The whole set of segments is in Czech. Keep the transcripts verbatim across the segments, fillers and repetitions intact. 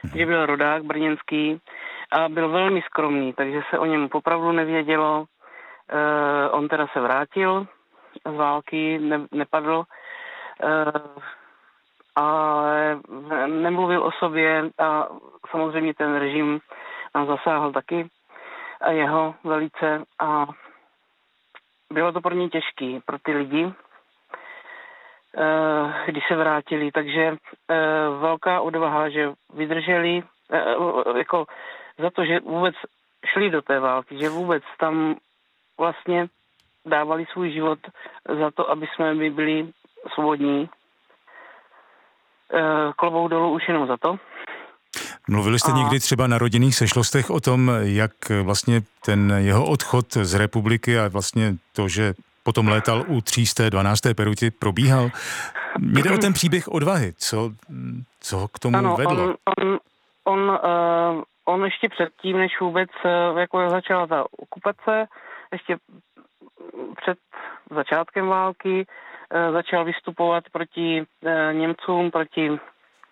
že byl rodák brněnský a byl velmi skromný, takže se o něm opravdu nevědělo. E, on teda se vrátil z války, ne, nepadl, e, ale nemluvil o sobě a samozřejmě ten režim nám zasáhl taky a jeho velice a bylo to pro ně těžký, pro ty lidi, když se vrátili, takže velká odvaha, že vydrželi, jako za to, že vůbec šli do té války, že vůbec tam vlastně dávali svůj život za to, aby jsme my byli svobodní. Klobouk dolů už jenom za to. Mluvili jste a... někdy třeba na rodinných sešlostech o tom, jak vlastně ten jeho odchod z republiky a vlastně to, že potom létal u tří z té dvanácté peruti, probíhal? Mně jde o ten příběh odvahy. Co, co ho k tomu ano, vedlo? On, on, on, uh, on ještě předtím, než vůbec uh, jako začala ta okupace, ještě před začátkem války uh, začal vystupovat proti uh, Němcům, proti uh,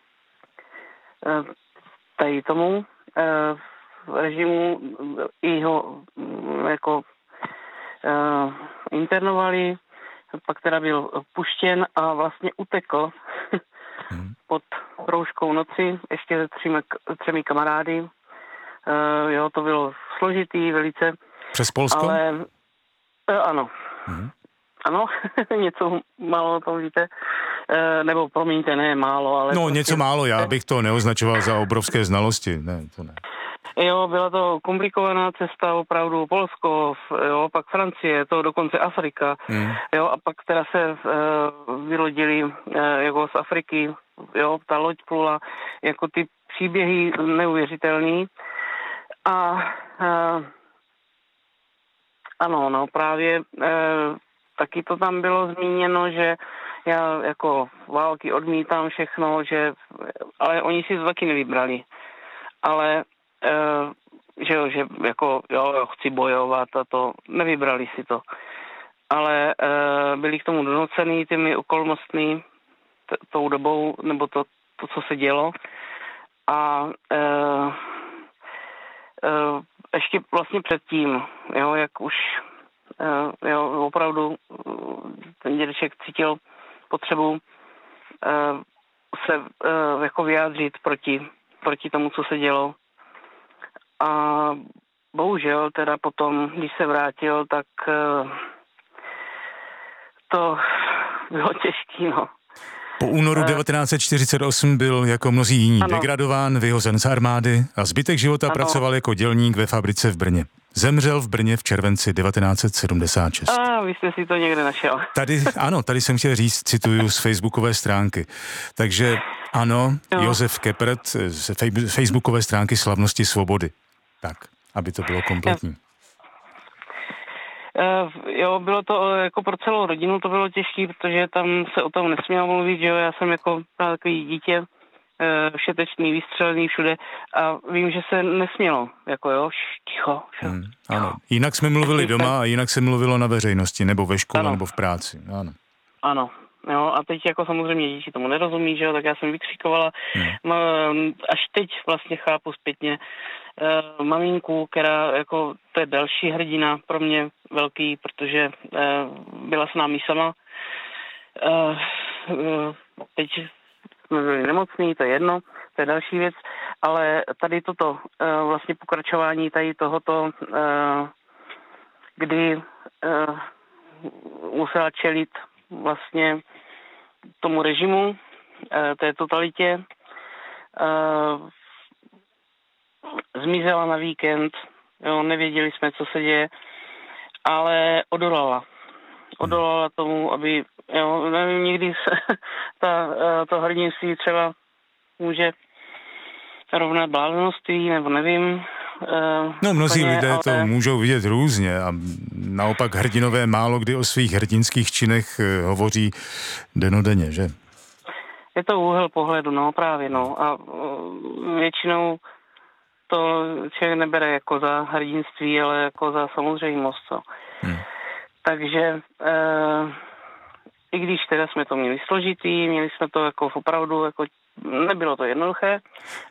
tady tomu uh, režimu, i ho um, jako uh, internovali, pak teda byl puštěn a vlastně utekl hmm. pod rouškou noci, ještě se třemi, třemi kamarády. Uh, jo, to bylo složitý velice. Přes Polsko? Ale uh, ano. Hmm. Ano, něco málo to víte. Uh, nebo promiňte, ne málo, ale... No prostě... něco málo, já bych to neoznačoval za obrovské znalosti. Ne, to ne. Jo, byla to komplikovaná cesta, opravdu Polsko, jo, pak Francie, to dokonce Afrika, mm. jo, a pak teda se uh, vylodili uh, jako z Afriky, jo, ta loď plula, jako ty příběhy neuvěřitelný. A uh, ano, no právě uh, taky to tam bylo zmíněno, že já jako války odmítám všechno, že, ale oni si to taky nevybrali. Ale Uh, že jo, že jako jo, jo, chci bojovat a to, nevybrali si to. Ale uh, byli k tomu donucený těmi okolnostmi t- tou dobou, nebo to, to, co se dělo. A uh, uh, ještě vlastně předtím, jo, jak už uh, jo, opravdu uh, ten dědeček cítil potřebu uh, se uh, jako vyjádřit proti, proti tomu, co se dělo. A bohužel teda potom, když se vrátil, tak uh, to bylo těžký, no. Po únoru devatenáct set čtyřicet osm byl jako mnozí jiní ano. degradován, vyhozen z armády a zbytek života ano. pracoval jako dělník ve fabrice v Brně. Zemřel v Brně v červenci devatenáct set sedmdesát šest. A vy jste si to někde našel. Tady, ano, tady jsem chtěl říct, cituju z facebookové stránky. Takže ano, jo. Josef Keppert z facebookové stránky Slavnosti svobody. Tak, aby to bylo kompletní. Uh, jo, bylo to jako pro celou rodinu, to bylo těžké, protože tam se o tom nesmělo mluvit, že jo, já jsem jako takový dítě, uh, všetečný, vystřelený všude a vím, že se nesmělo, jako jo, š, ticho. Hmm, ano, jinak jsme mluvili doma a jinak se mluvilo na veřejnosti, nebo ve škole, ano. nebo v práci, ano. Ano. Jo, a teď jako samozřejmě děti tomu nerozumí, že jo, tak já jsem vykřikovala. Hmm. Až teď vlastně chápu zpětně uh, maminku, která jako to je další hrdina pro mě velký, protože uh, byla s námi sama. Uh, uh, teď jsme byli nemocní, to je jedno, to je další věc, ale tady toto uh, vlastně pokračování tady tohoto, uh, kdy uh, musela čelit vlastně tomu režimu, té totalitě. Zmizela na víkend, jo, nevěděli jsme, co se děje, ale odolala. Odolala tomu, aby, jo, nevím, někdy se ta, to hrdinství třeba může rovnat bláznoství, nebo nevím. No, mnozí lidé ale... to můžou vidět různě a naopak hrdinové málo kdy o svých hrdinských činech hovoří dennodenně, že? Je to úhel pohledu, no, právě, no. A většinou to člověk nebere jako za hrdinství, ale jako za samozřejmost, co. Hmm. Takže e, i když teda jsme to měli složitý, měli jsme to jako opravdu, jako nebylo to jednoduché,